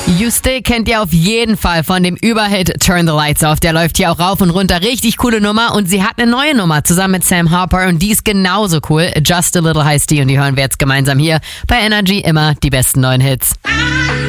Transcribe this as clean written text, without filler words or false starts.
You Still kennt ihr auf jeden Fall von dem Überhit Turn the Lights Off. Der läuft hier auch rauf und runter. Richtig coole Nummer. Und sie hat eine neue Nummer zusammen mit Sam Harper. Und die ist genauso cool. Just a Little heißt die. Und die hören wir jetzt gemeinsam hier bei Energy. Immer die besten neuen Hits.